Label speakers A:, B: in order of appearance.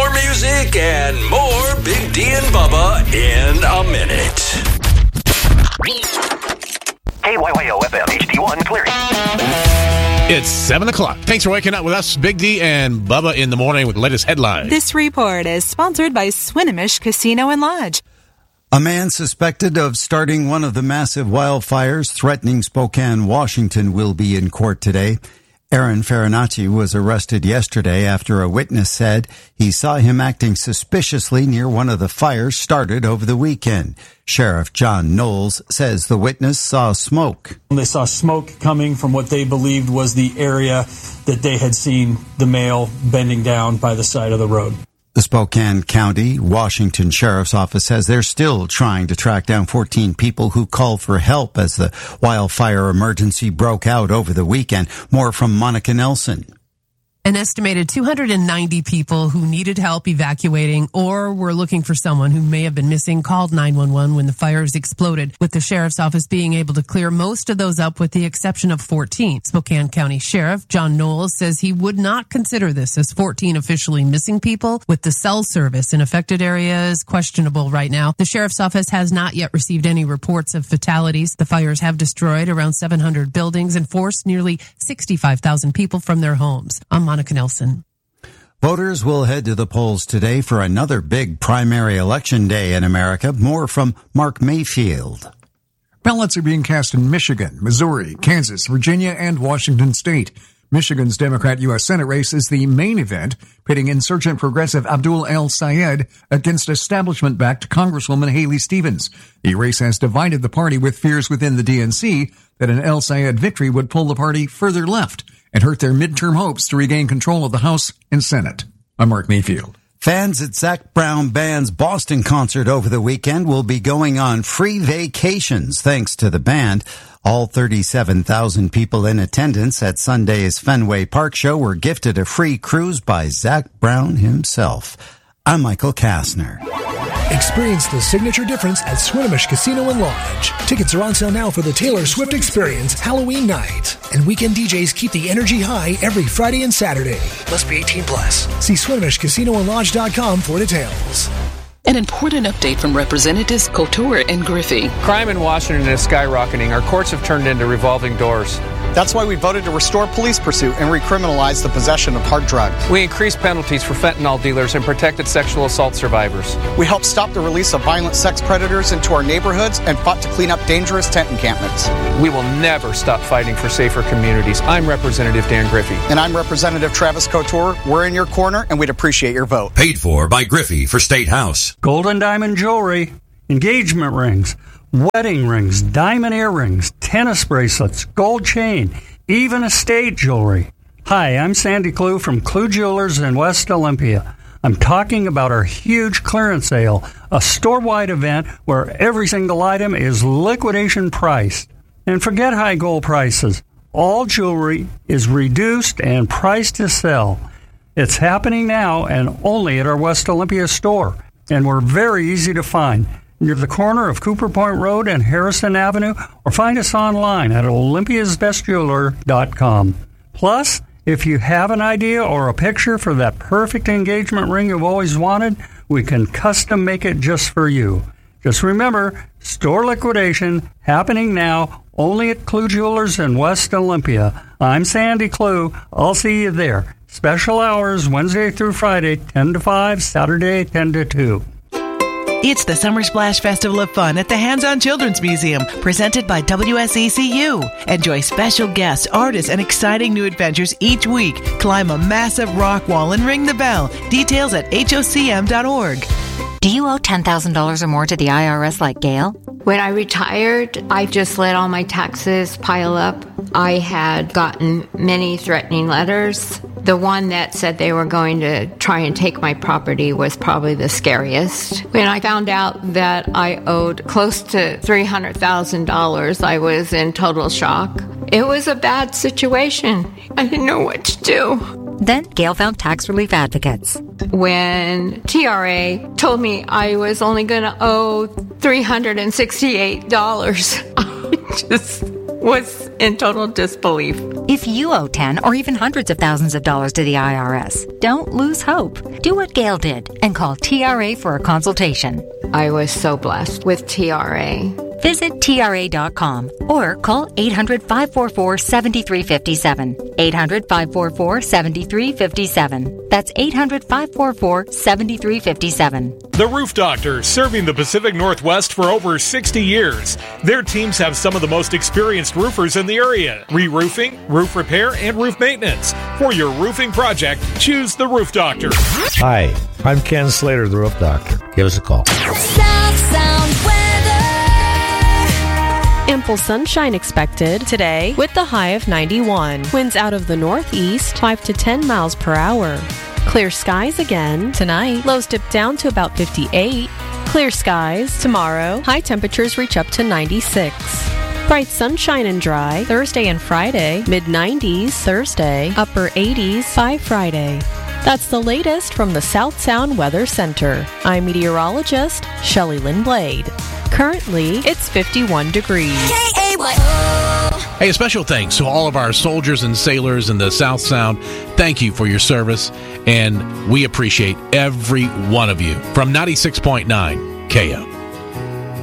A: More music and more Big D and Bubba in a minute.
B: KYYO FM HD1 clearing.
C: It's 7 o'clock. Thanks for waking up with us, Big D and Bubba in the morning with the latest headlines.
D: This report is sponsored by Swinomish Casino and Lodge.
E: A man suspected of starting one of the massive wildfires threatening Spokane, Washington, will be in court today. Aaron Farinacci was arrested yesterday after a witness said he saw him acting suspiciously near one of the fires started over the weekend. Sheriff John Knowles says the witness saw smoke.
F: They saw smoke coming from what they believed was the area that they had seen the male bending down by the side of the road.
E: The Spokane County, Washington Sheriff's Office says they're still trying to track down 14 people who called for help as the wildfire emergency broke out over the weekend. More from Monica Nelson.
G: An estimated 290 people who needed help evacuating or were looking for someone who may have been missing called 911 when the fires exploded, with the sheriff's office being able to clear most of those up with the exception of 14. Spokane County Sheriff John Knowles says he would not consider this as 14 officially missing people, with the cell service in affected areas questionable right now. The sheriff's office has not yet received any reports of fatalities. The fires have destroyed around 700 buildings and forced nearly 65,000 people from their homes. I'm Monica Nelson.
E: Voters will head to the polls today for another big primary election day in America. More from Mark Mayfield.
H: Ballots are being cast in Michigan, Missouri, Kansas, Virginia, and Washington state. Michigan's Democrat U.S. Senate race is the main event, pitting insurgent progressive Abdul El-Sayed against establishment-backed Congresswoman Haley Stevens. The race has divided the party, with fears within the DNC that an El-Sayed victory would pull the party further left and hurt their midterm hopes to regain control of the House and Senate. I'm Mark Mayfield.
E: Fans at Zac Brown Band's Boston concert over the weekend will be going on free vacations thanks to the band. All 37,000 people in attendance at Sunday's Fenway Park show were gifted a free cruise by Zac Brown himself. I'm Michael Kastner.
I: Experience the signature difference at Swinomish Casino and Lodge. Tickets are on sale now for the Taylor Swift Experience Halloween night. And weekend DJs keep the energy high every Friday and Saturday. Must be 18 plus. See SwinimishCasinoandLodge.com for details.
J: An important update from Representatives Couture and Griffey.
K: Crime in Washington is skyrocketing. Our courts have turned into revolving doors.
L: That's why we voted to restore police pursuit and recriminalize the possession of hard drugs.
K: We increased penalties for fentanyl dealers and protected sexual assault survivors.
L: We helped stop the release of violent sex predators into our neighborhoods and fought to clean up dangerous tent encampments.
K: We will never stop fighting for safer communities. I'm Representative Dan Griffey.
L: And I'm Representative Travis Couture. We're in your corner, and we'd appreciate your vote.
A: Paid for by Griffey for State House.
M: Gold and diamond jewelry, engagement rings, wedding rings, diamond earrings, tennis bracelets, gold chain, even estate jewelry. Hi, I'm Sandy Clue from Clue Jewelers in West Olympia. I'm talking about our huge clearance sale, a store-wide event where every single item is liquidation priced. And forget high gold prices. All jewelry is reduced and priced to sell. It's happening now and only at our West Olympia store. And we're very easy to find. Near the corner of Cooper Point Road and Harrison Avenue, or find us online at olympiasbestjeweler.com. Plus, if you have an idea or a picture for that perfect engagement ring you've always wanted, we can custom make it just for you. Just remember, store liquidation happening now only at Clue Jewelers in West Olympia. I'm Sandy Clue. I'll see you there. Special hours Wednesday through Friday, 10 to 5, Saturday, 10 to 2.
N: It's the Summer Splash Festival of Fun at the Hands-On Children's Museum, presented by WSECU. Enjoy special guests, artists, and exciting new adventures each week. Climb a massive rock wall and ring the bell. Details at HOCM.org.
O: Do you owe $10,000 or more to the IRS like Gail?
P: When I retired, I just let all my taxes pile up. I had gotten many threatening letters. The one that said they were going to try and take my property was probably the scariest. When I found out that I owed close to $300,000, I was in total shock. It was a bad situation. I didn't know what to do.
O: Then Gail found tax relief advocates.
P: When TRA told me I was only going to owe $368, was in total disbelief.
O: If you owe 10 or even hundreds of thousands of dollars to the IRS, don't lose hope. Do what Gail did and call TRA for a consultation.
P: I was so blessed with TRA.
O: Visit TRA.com or call 800-544-7357. 800-544-7357. That's 800-544-7357.
Q: The Roof Doctor, serving the Pacific Northwest for over 60 years. Their teams have some of the most experienced roofers in the area. Re-roofing, roof repair, and roof maintenance. For your roofing project, choose the Roof Doctor.
R: Hi, I'm Ken Slater, the Roof Doctor. Give us a call.
S: South Sound weather. Ample sunshine expected today with the high of 91. Winds out of the northeast 5 to 10 miles per hour. Clear skies again tonight. Lows dip down to about 58. Clear skies tomorrow. High temperatures reach up to 96. Bright sunshine and dry Thursday and Friday. Mid-90s Thursday. Upper 80s by Friday. That's the latest from the South Sound Weather Center. I'm meteorologist Shelley Lynn Blade. Currently, it's 51 degrees.
C: Hey, a special thanks to all of our soldiers and sailors in the South Sound. Thank you for your service, and we appreciate every one of you. From 96.9 KO.